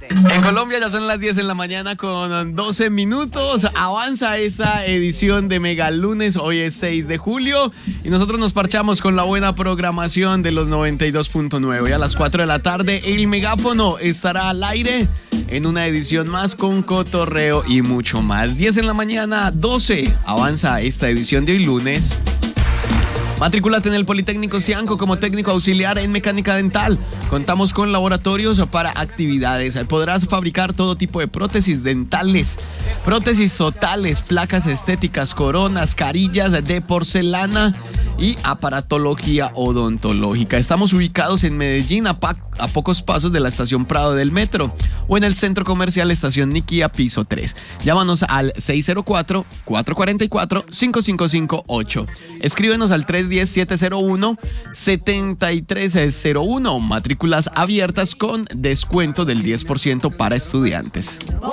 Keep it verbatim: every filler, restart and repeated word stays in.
En Colombia ya son las diez en la mañana con doce minutos. Avanza esta edición de Mega Lunes. Hoy es seis de julio y nosotros nos parchamos con la buena programación de los noventa y dos punto nueve. Y a las cuatro de la tarde el megáfono estará al aire en una edición más con cotorreo y mucho más. diez en la mañana, doce. Avanza esta edición de hoy lunes. Matrículate en el Politécnico Cianco como técnico auxiliar en mecánica dental. Contamos con laboratorios para actividades. Podrás fabricar todo tipo de prótesis dentales, prótesis totales, placas estéticas, coronas, carillas de porcelana y aparatología odontológica. Estamos ubicados en Medellín, a, pa- a pocos pasos de la estación Prado del Metro, o en el centro comercial Estación Niquía, piso tres. Llámanos al seis cero cuatro, cuatro cuatro cuatro, cinco cinco cinco ocho. Escríbenos al tres uno cero, siete cero uno, siete tres cero uno. Matrículas abiertas con descuento del diez por ciento para estudiantes.